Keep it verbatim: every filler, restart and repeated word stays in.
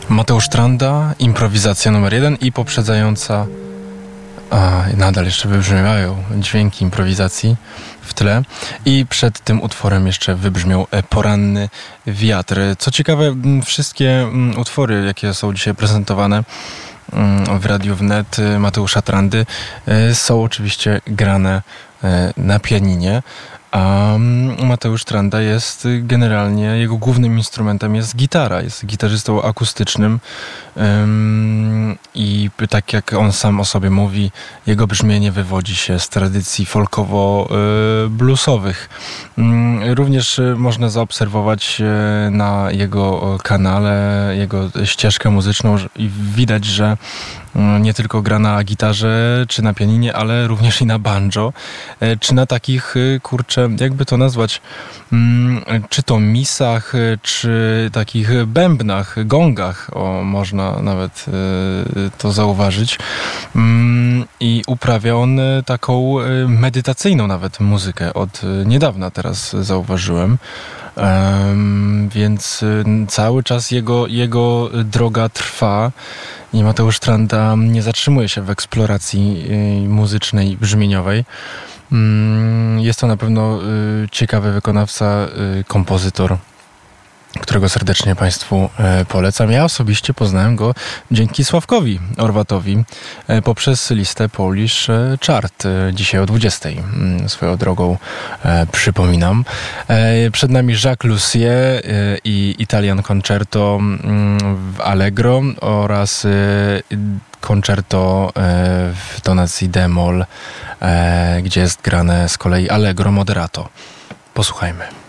Mateusz Tranda, improwizacja numer jeden i poprzedzająca, a nadal jeszcze wybrzmiewają dźwięki improwizacji w tle. I przed tym utworem jeszcze wybrzmiał Poranny wiatr. Co ciekawe, wszystkie utwory, jakie są dzisiaj prezentowane w Radiu Wnet Mateusza Trandy, są oczywiście grane na pianinie. A Mateusz Tranda jest generalnie, jego głównym instrumentem jest gitara, jest gitarzystą akustycznym ym, i tak jak on sam o sobie mówi, jego brzmienie wywodzi się z tradycji folkowo-bluesowych. Ym, również można zaobserwować na jego kanale jego ścieżkę muzyczną i widać, że nie tylko gra na gitarze czy na pianinie, ale również i na banjo, czy na takich, kurczę, jakby to nazwać, czy to misach, czy takich bębnach, gongach, o, można nawet to zauważyć. I uprawia on taką medytacyjną nawet muzykę. Od niedawna teraz zauważyłem. Um, więc cały czas jego, jego droga trwa i Mateusz Tranda nie zatrzymuje się w eksploracji y, muzycznej i brzmieniowej. Um, jest to na pewno y, ciekawy wykonawca, y, kompozytor, którego serdecznie Państwu e, polecam. Ja osobiście poznałem go dzięki Sławkowi Orwatowi e, poprzez listę Polish Chart. E, dzisiaj o dwudziestej. E, swoją drogą e, przypominam. E, przed nami Jacques Lussier e, i Italian Concerto e, w Allegro oraz e, Concerto e, w tonacji d-moll, e, gdzie jest grane z kolei Allegro Moderato. Posłuchajmy.